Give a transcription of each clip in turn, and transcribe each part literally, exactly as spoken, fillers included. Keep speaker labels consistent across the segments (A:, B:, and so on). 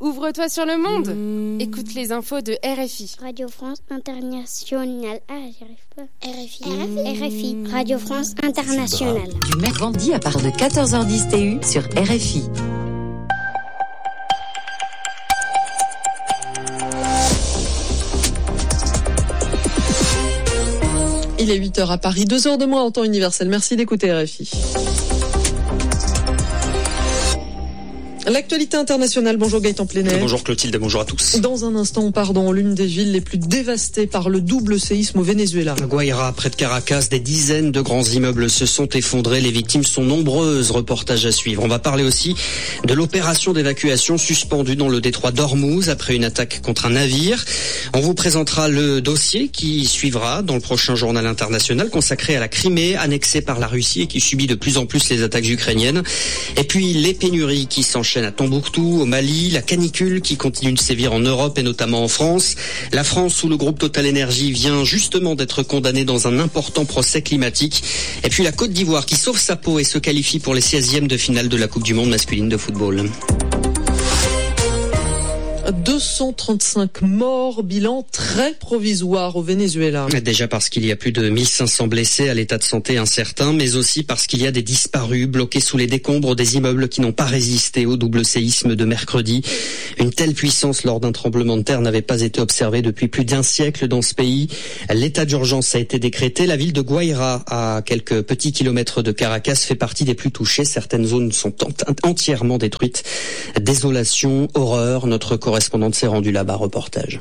A: Ouvre-toi sur le monde. Mmh. Écoute les infos de R F I.
B: Radio France Internationale. Ah, j'y arrive pas. R F I. R F I. R F I. Radio France Internationale.
C: Du mercredi à partir de quatorze heures dix T U sur R F I.
D: Il est huit heures à Paris, deux heures de moins en temps universel. Merci d'écouter R F I. L'actualité internationale, bonjour Gaëtan Plenay.
E: Bonjour Clotilde, bonjour à tous.
D: Dans un instant, on part dans l'une des villes les plus dévastées par le double séisme au Venezuela.
E: Guaira, près de Caracas, des dizaines de grands immeubles se sont effondrés. Les victimes sont nombreuses. Reportage à suivre. On va parler aussi de l'opération d'évacuation suspendue dans le détroit d'Ormuz après une attaque contre un navire. On vous présentera le dossier qui suivra dans le prochain journal international consacré à la Crimée, annexée par la Russie et qui subit de plus en plus les attaques ukrainiennes. Et puis les pénuries qui s'enchaînent à Tombouctou, au Mali, la canicule qui continue de sévir en Europe et notamment en France. La France, où le groupe Total Énergie vient justement d'être condamné dans un important procès climatique. Et puis la Côte d'Ivoire qui sauve sa peau et se qualifie pour les seizièmes de finale de la Coupe du Monde masculine de football.
D: deux cent trente-cinq morts, bilan très provisoire au Venezuela.
E: Déjà parce qu'il y a plus de mille cinq cents blessés à l'état de santé incertain, mais aussi parce qu'il y a des disparus bloqués sous les décombres des immeubles qui n'ont pas résisté au double séisme de mercredi. Une telle puissance lors d'un tremblement de terre n'avait pas été observée depuis plus d'un siècle dans ce pays. L'état d'urgence a été décrété. La ville de Guaira, à quelques petits kilomètres de Caracas, fait partie des plus touchées. Certaines zones sont entièrement détruites. Désolation, horreur. Notre correspondante s'est rendue là-bas. Reportage.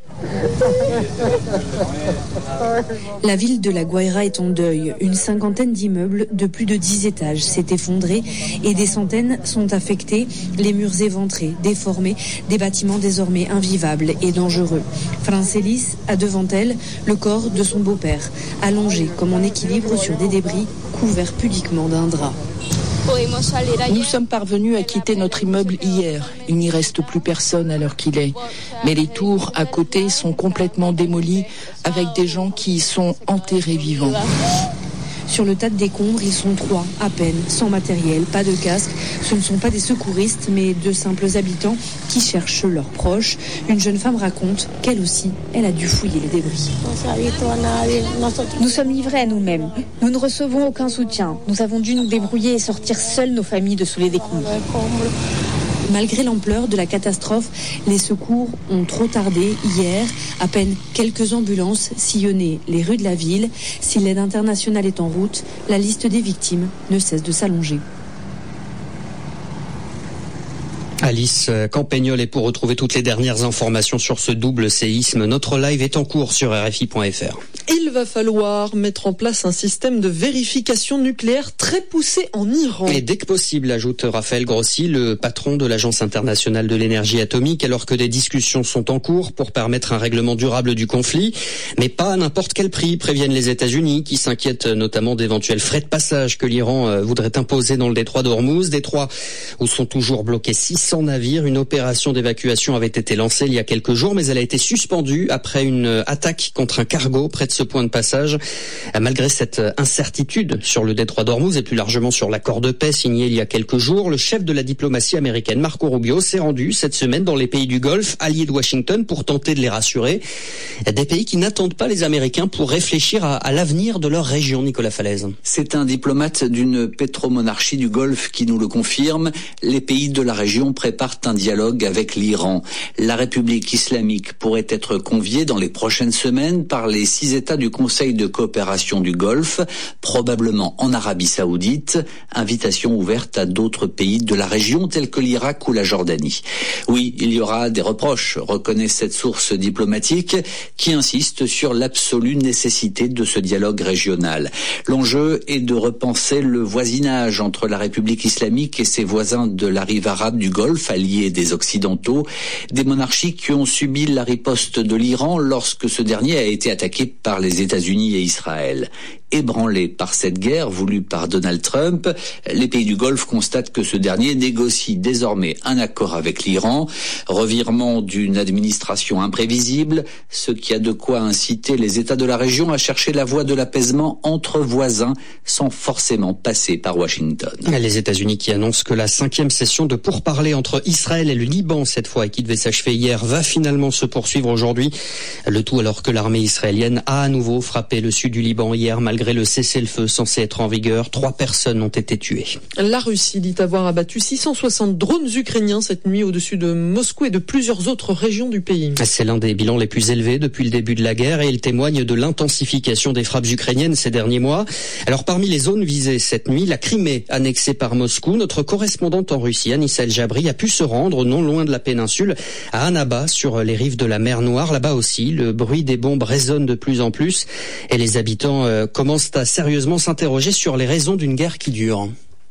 F: La ville de la Guaira est en deuil. Une cinquantaine d'immeubles de plus de dix étages s'est effondré et des centaines sont affectés, les murs éventrés, déformés, des bâtiments désormais invivables et dangereux. Francelis a devant elle le corps de son beau-père, allongé comme en équilibre sur des débris, couvert pudiquement d'un drap.
G: Nous sommes parvenus à quitter notre immeuble hier. Il n'y reste plus personne à l'heure qu'il est. Mais les tours à côté sont complètement démolies avec des gens qui y sont enterrés vivants.
F: Sur le tas de décombres, ils sont trois, à peine, sans matériel, pas de casque. Ce ne sont pas des secouristes, mais de simples habitants qui cherchent leurs proches. Une jeune femme raconte qu'elle aussi, elle a dû fouiller les débris.
H: Nous sommes livrés à nous-mêmes. Nous ne recevons aucun soutien. Nous avons dû nous débrouiller et sortir seuls nos familles de sous les décombres.
F: Malgré l'ampleur de la catastrophe, les secours ont trop tardé hier. À peine quelques ambulances sillonnaient les rues de la ville. Si l'aide internationale est en route, la liste des victimes ne cesse de s'allonger.
E: Alice Campagnol, et pour retrouver toutes les dernières informations sur ce double séisme, notre live est en cours sur R F I point F R.
D: Il va falloir mettre en place un système de vérification nucléaire très poussé en Iran.
E: Et dès que possible, ajoute Raphaël Grossi, le patron de l'Agence internationale de l'énergie atomique, alors que des discussions sont en cours pour permettre un règlement durable du conflit, mais pas à n'importe quel prix, préviennent les États-Unis, qui s'inquiètent notamment d'éventuels frais de passage que l'Iran voudrait imposer dans le détroit d'Ormuz, détroit où sont toujours bloqués six cents navires. Une opération d'évacuation avait été lancée il y a quelques jours, mais elle a été suspendue après une attaque contre un cargo près de ce point de passage. Malgré cette incertitude sur le détroit d'Ormuz et plus largement sur l'accord de paix signé il y a quelques jours, le chef de la diplomatie américaine, Marco Rubio, s'est rendu cette semaine dans les pays du Golfe, alliés de Washington, pour tenter de les rassurer. Des pays qui n'attendent pas les Américains pour réfléchir à, à l'avenir de leur région. Nicolas Falaise.
I: C'est un diplomate d'une pétromonarchie du Golfe qui nous le confirme. Les pays de la région préparent un dialogue avec l'Iran. La République islamique pourrait être conviée dans les prochaines semaines par les six États du Conseil de coopération du Golfe, probablement en Arabie Saoudite, invitation ouverte à d'autres pays de la région tels que l'Irak ou la Jordanie. Oui, il y aura des reproches, reconnaît cette source diplomatique qui insiste sur l'absolue nécessité de ce dialogue régional. L'enjeu est de repenser le voisinage entre la République islamique et ses voisins de la rive arabe du Golfe, alliés des Occidentaux, des monarchies qui ont subi la riposte de l'Iran lorsque ce dernier a été attaqué par les États-Unis et Israël. ébranlés par cette guerre voulue par Donald Trump. Les pays du Golfe constatent que ce dernier négocie désormais un accord avec l'Iran. Revirement d'une administration imprévisible, ce qui a de quoi inciter les États de la région à chercher la voie de l'apaisement entre voisins sans forcément passer par Washington.
E: Les États-Unis qui annoncent que la cinquième session de pourparlers entre Israël et le Liban, cette fois, et qui devait s'achever hier, va finalement se poursuivre aujourd'hui. Le tout alors que l'armée israélienne a à nouveau frappé le sud du Liban hier, malgré le cessez-le-feu censé être en vigueur. Trois personnes ont été tuées.
D: La Russie dit avoir abattu six cent soixante drones ukrainiens cette nuit au-dessus de Moscou et de plusieurs autres régions du pays.
E: C'est l'un des bilans les plus élevés depuis le début de la guerre et il témoigne de l'intensification des frappes ukrainiennes ces derniers mois. Alors parmi les zones visées cette nuit, la Crimée annexée par Moscou. Notre correspondante en Russie, Anissa El Jabri, a pu se rendre non loin de la péninsule, à Annaba, sur les rives de la mer Noire. Là-bas aussi, le bruit des bombes résonne de plus en plus et les habitants euh, commencent à sérieusement s'interroger sur les raisons d'une guerre qui dure.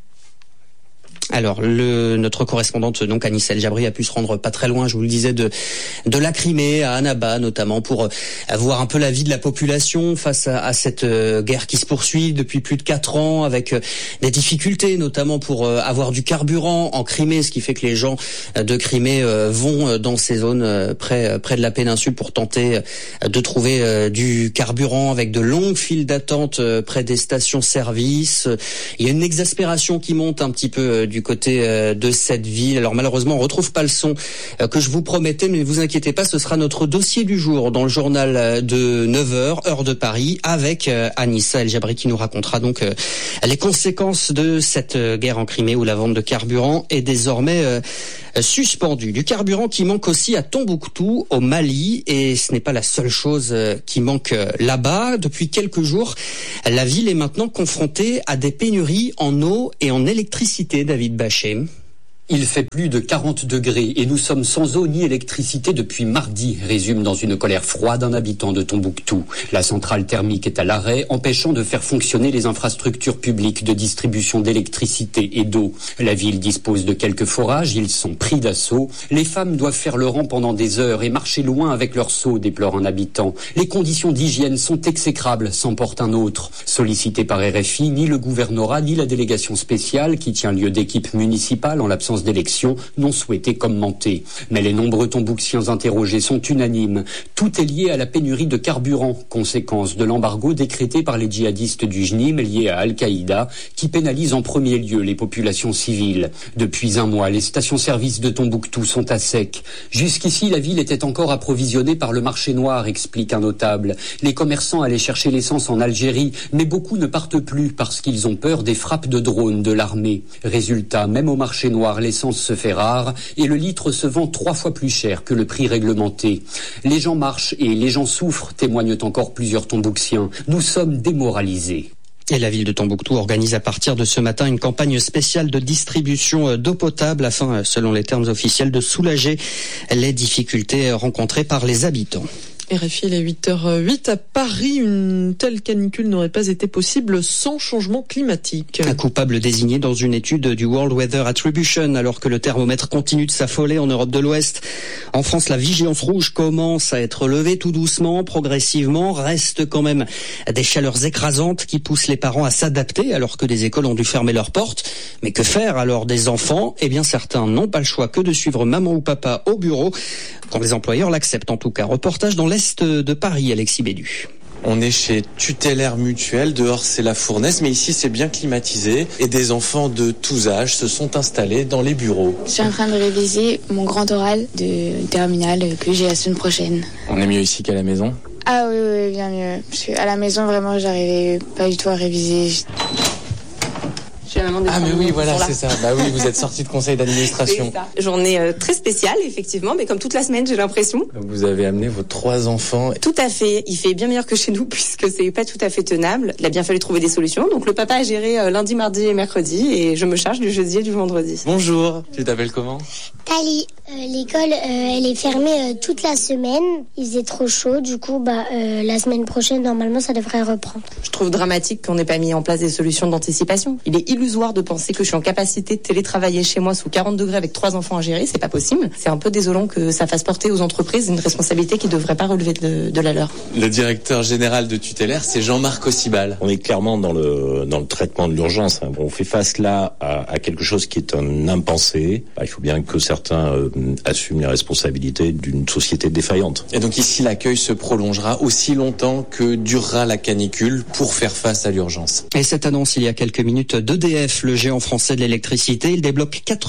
E: Alors, le, notre correspondante, donc Anissa El Jabri, a pu se rendre pas très loin, je vous le disais, de, de la Crimée à Annaba, notamment, pour voir un peu la vie de la population face à, à cette euh, guerre qui se poursuit depuis plus de quatre ans, avec euh, des difficultés, notamment pour euh, avoir du carburant en Crimée, ce qui fait que les gens euh, de Crimée euh, vont euh, dans ces zones euh, près, près de la péninsule pour tenter euh, de trouver euh, du carburant, avec de longues files d'attente euh, près des stations-service. Il y a une exaspération qui monte un petit peu euh, du côté de cette ville. Alors malheureusement, on retrouve pas le son que je vous promettais, mais ne vous inquiétez pas, ce sera notre dossier du jour dans le journal de neuf heures, heure de Paris, avec Anissa El Jabri qui nous racontera donc les conséquences de cette guerre en Crimée où la vente de carburant est désormais suspendue. Du carburant qui manque aussi à Tombouctou, au Mali, et ce n'est pas la seule chose qui manque là-bas. Depuis quelques jours, la ville est maintenant confrontée à des pénuries en eau et en électricité, David Bachet.
J: Il fait plus de quarante degrés et nous sommes sans eau ni électricité depuis mardi, résume dans une colère froide un habitant de Tombouctou. La centrale thermique est à l'arrêt, empêchant de faire fonctionner les infrastructures publiques de distribution d'électricité et d'eau. La ville dispose de quelques forages, ils sont pris d'assaut. Les femmes doivent faire le rang pendant des heures et marcher loin avec leur seau, déplore un habitant. Les conditions d'hygiène sont exécrables, s'emporte un autre. Sollicité par R F I, ni le gouvernorat ni la délégation spéciale, qui tient lieu d'équipe municipale en l'absence d'élections, n'ont souhaité commenter. Mais les nombreux Tombouctiens interrogés sont unanimes. Tout est lié à la pénurie de carburant, conséquence de l'embargo décrété par les djihadistes du J N I M lié à Al-Qaïda, qui pénalise en premier lieu les populations civiles. Depuis un mois, les stations-service de Tombouctou sont à sec. Jusqu'ici, la ville était encore approvisionnée par le marché noir, explique un notable. Les commerçants allaient chercher l'essence en Algérie, mais beaucoup ne partent plus parce qu'ils ont peur des frappes de drones de l'armée. Résultat, même au marché noir, l'essence se fait rare et le litre se vend trois fois plus cher que le prix réglementé. Les gens marchent et les gens souffrent, témoignent encore plusieurs Tombouctiens. Nous sommes démoralisés.
E: Et la ville de Tombouctou organise à partir de ce matin une campagne spéciale de distribution d'eau potable afin, selon les termes officiels, de soulager les difficultés rencontrées par les habitants.
D: R F I, il est huit heures huit à Paris. Une telle canicule n'aurait pas été possible sans changement climatique.
E: Un coupable désigné dans une étude du World Weather Attribution, alors que le thermomètre continue de s'affoler en Europe de l'Ouest. En France, la vigilance rouge commence à être levée tout doucement, progressivement. Reste quand même des chaleurs écrasantes qui poussent les parents à s'adapter alors que des écoles ont dû fermer leurs portes. Mais que faire alors des enfants ? Eh bien, certains n'ont pas le choix que de suivre maman ou papa au bureau, quand les employeurs l'acceptent en tout cas. Reportage dans l'Est de Paris, Alexis Bédu.
K: On est chez Tutélaire Mutuelle, dehors c'est la fournaise, mais ici c'est bien climatisé et des enfants de tous âges se sont installés dans les bureaux.
L: Je suis en train de réviser mon grand oral de terminale que j'ai la semaine prochaine.
K: On est mieux ici qu'à la maison ?
L: Ah oui, oui, bien mieux. Parce qu'à la maison, vraiment, j'arrivais pas du tout à réviser.
K: Ah mais oui, voilà, c'est ça. Bah oui, vous êtes sorti de conseil d'administration.
M: Journée euh, très spéciale, effectivement, mais comme toute la semaine, j'ai l'impression.
K: Vous avez amené vos trois enfants.
M: Tout à fait. Il fait bien meilleur que chez nous, puisque c'est pas tout à fait tenable. Il a bien fallu trouver des solutions. Donc le papa a géré euh, lundi, mardi et mercredi, et je me charge du jeudi et du vendredi.
K: Bonjour, tu t'appelles comment ?
B: Ali, euh, l'école, euh, elle est fermée euh, toute la semaine. Il faisait trop chaud, du coup, bah, euh, la semaine prochaine, normalement, ça devrait reprendre.
M: Je trouve dramatique qu'on n'ait pas mis en place des solutions d'anticipation. Il est illusoire de penser que je suis en capacité de télétravailler chez moi sous quarante degrés avec trois enfants à gérer. C'est pas possible. C'est un peu désolant que ça fasse porter aux entreprises une responsabilité qui ne devrait pas relever de, de la leur.
K: Le directeur général de Tutélaire, c'est Jean-Marc Ossibal.
N: On est clairement dans le, dans le traitement de l'urgence. On fait face là à, à quelque chose qui est un impensé. Il faut bien que certains euh, assument les responsabilités d'une société défaillante.
K: Et donc ici, l'accueil se prolongera aussi longtemps que durera la canicule pour faire face à l'urgence.
E: Et cette annonce il y a quelques minutes d'E D F, le géant français de l'électricité, il débloque quatre